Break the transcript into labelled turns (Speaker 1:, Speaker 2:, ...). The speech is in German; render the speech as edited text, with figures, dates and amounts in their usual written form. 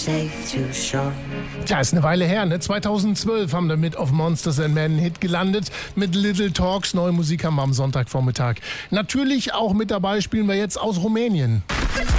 Speaker 1: safe to shore.
Speaker 2: Tja, ist eine Weile her, ne? 2012 haben wir mit Of Monsters and Men einen Hit gelandet. Mit Little Talks, neue Musik haben wir am Sonntagvormittag. Natürlich auch mit dabei spielen wir jetzt aus Rumänien.